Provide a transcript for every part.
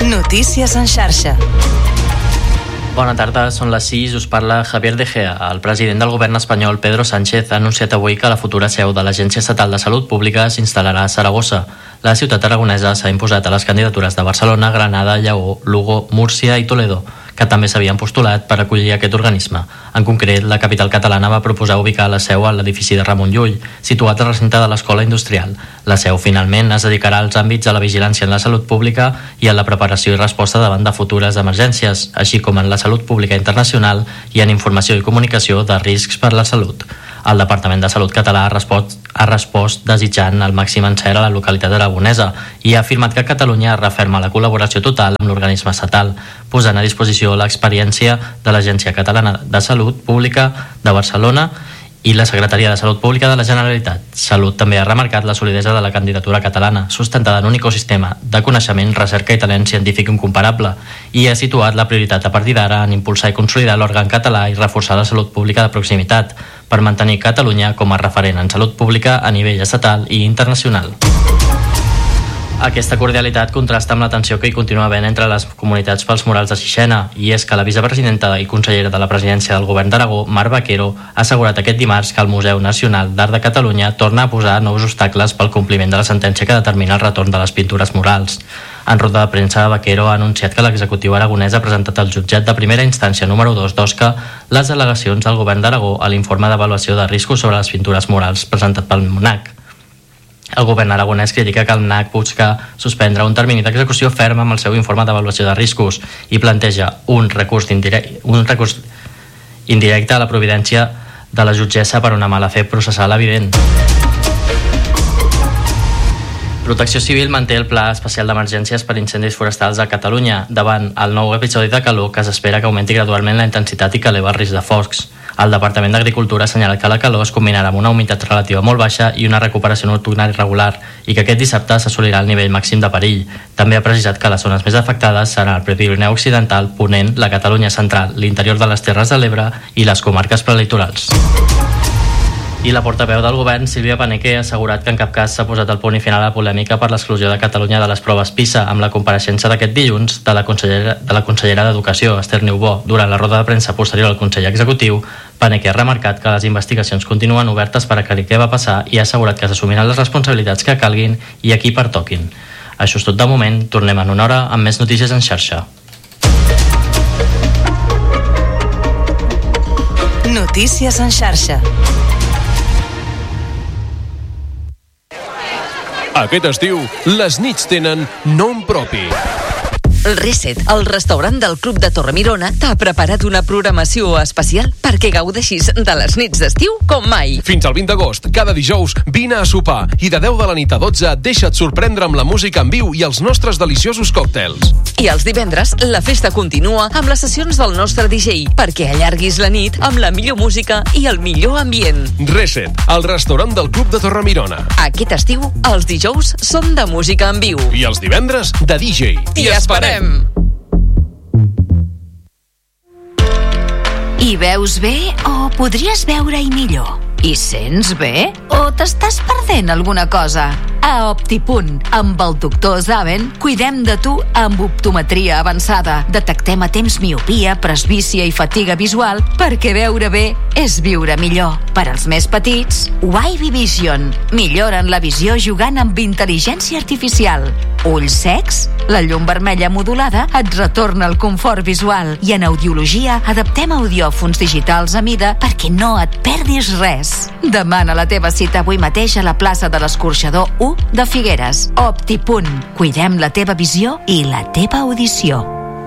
Notícies en xarxa. Bona tarda, són les 6, us parla Javier De Gea. El president del govern espanyol, Pedro Sánchez, ha anunciat avui que la futura seu de l'Agència Estatal de Salut Pública s'instal·larà a Saragossa. La ciutat aragonesa s'ha imposat a les candidatures de Barcelona, Granada, Lleó, Lugo, Múrcia i Toledo, que també s'havien postulat per acollir aquest organisme. En concret, la capital catalana va proposar ubicar la seu a l'edifici de Ramon Llull, situat al recinte de l'Escola Industrial. La seu, finalment, es dedicarà als àmbits de la vigilància en la salut pública i en la preparació i resposta davant de futures emergències, així com en la salut pública internacional i en informació i comunicació de riscs per la salut. El Departament de Salut català ha respost desitjant el màxim encert a la localitat aragonesa i ha afirmat que Catalunya referma la col·laboració total amb l'organisme estatal, posant a disposició l'experiència de l'Agència Catalana de Salut Pública de Barcelona i la Secretaria de Salut Pública de la Generalitat. Salut també ha remarcat la solidesa de la candidatura catalana, sustentada en un ecosistema de coneixement, recerca i talent científic incomparable, i ha situat la prioritat a partir d'ara en impulsar i consolidar l'òrgan català i reforçar la salut pública de proximitat, per mantenir Catalunya com a referent en salut pública a nivell estatal i internacional. Aquesta cordialitat contrasta amb la tensió que hi continua havent entre les comunitats pels murals de Sixena, i és que la vicepresidenta i consellera de la presidència del govern d'Aragó, Mar Vaquero, ha assegurat aquest dimarts que el Museu Nacional d'Art de Catalunya torna a posar nous obstacles pel compliment de la sentència que determina el retorn de les pintures murals. En roda de premsa, Vaquero ha anunciat que l'executiu aragonès ha presentat al jutjat de primera instància número 2 d'Osca les al·legacions del govern d'Aragó a l'informe d'avaluació de riscos sobre les pintures murals presentat pel MNAC. El govern aragonès critica que el MNAC busca suspendre un termini d'execució ferm amb el seu informe d'avaluació de riscos i planteja un recurs indirecte a la providència de la jutgessa per una mala fe processal evident. Protecció Civil manté el Pla Especial d'Emergències per Incendis Forestals a Catalunya davant el nou episodi de calor que s'espera que augmenti gradualment la intensitat i que eleva el risc de focs. El Departament d'Agricultura ha assenyalat que la calor es combinarà amb una humitat relativa molt baixa i una recuperació nocturna irregular i que aquest dissabte s'assolirà el nivell màxim de perill. També ha precisat que les zones més afectades seran el Prepirineu Occidental, Ponent, la Catalunya Central, l'interior de les Terres de l'Ebre i les comarques prelitorals. I la portaveu del govern, Sílvia Paneque, ha assegurat que en cap cas s'ha posat el punt i final a la polèmica per l'exclusió de Catalunya de les proves PISA amb la compareixença d'aquest dilluns de la consellera d'Educació, Esther Niubó. Durant la roda de premsa posterior al Consell Executiu, Paneque ha remarcat que les investigacions continuen obertes per aclarir què va passar i ha assegurat que s'assumiran les responsabilitats que calguin i a qui pertoquin. Això és tot de moment, tornem en una hora amb més notícies en xarxa. Notícies en xarxa. Aquest estiu, les nits tenen nom propi. Reset, el restaurant del Club de Torremirona, t'ha preparat una programació especial perquè gaudeixis de les nits d'estiu com mai. Fins al 20 d'agost, cada dijous, vine a sopar i de 10 de la nit a 12 deixa't sorprendre amb la música en viu i els nostres deliciosos còctels. I els divendres, la festa continua amb les sessions del nostre DJ perquè allarguis la nit amb la millor música i el millor ambient. Reset, el restaurant del Club de Torremirona. Aquest estiu, els dijous són de música en viu. I els divendres, de DJ. T'hi esperem! I veus bé o podries veure-hi millor? I sents bé? O t'estàs perdent alguna cosa? A Optipunt, amb el doctor Zaven, cuidem de tu amb optometria avançada. Detectem a temps miopia, presbícia i fatiga visual perquè veure bé és viure millor. Per als més petits, Wavy Vision. Milloren la visió jugant amb intel·ligència artificial. Ulls secs? La llum vermella modulada et retorna el confort visual. I en audiologia adaptem audiòfons digitals a mida perquè no et perdis res. Demana la teva cita avui mateix a la plaça de l'Escorxador 1 de Figueres. Optipunt. Cuidem la teva visió i la teva audició.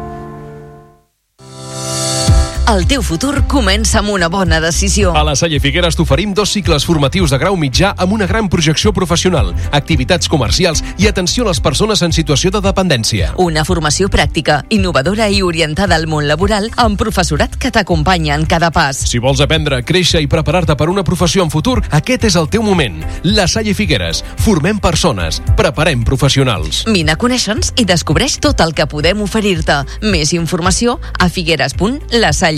El teu futur comença amb una bona decisió. A la Salle Figueres t'oferim 2 cicles formatius de grau mitjà amb una gran projecció professional, activitats comercials i atenció a les persones en situació de dependència. Una formació pràctica, innovadora i orientada al món laboral amb professorat que t'acompanya en cada pas. Si vols aprendre, créixer i preparar-te per una professió en futur, aquest és el teu moment. La Salle Figueres. Formem persones. Preparem professionals. Vine a conèixer-nos i descobreix tot el que podem oferir-te. Més informació a figueres.lasalle.cat.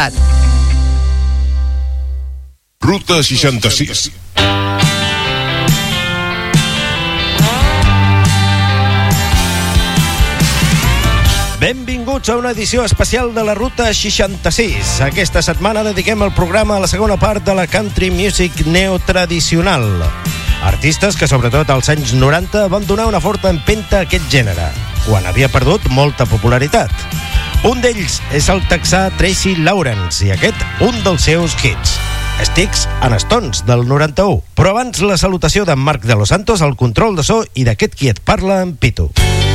Ruta 66. Benvinguts a una edició especial de la Ruta 66. Aquesta setmana dediquem el programa a la segona part de la country music neotradicional. Artistes que, sobretot als anys 90, van donar una forta empenta a aquest gènere, quan havia perdut molta popularitat. Un d'ells és el texà Tracy Lawrence i aquest, un dels seus hits, Sticks and Stones, del 91. Però abans la salutació d'en Marc de los Santos al control de so i d'aquest qui et parla, en Pitu.